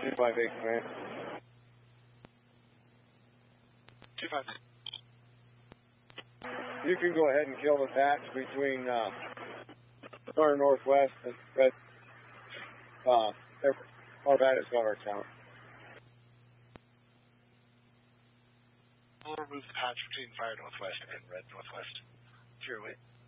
258 command. 25. You can go ahead and kill the patch between north and northwest and red. Our bandits got our count. We'll remove the patch between fire northwest and red northwest. Sure, wait.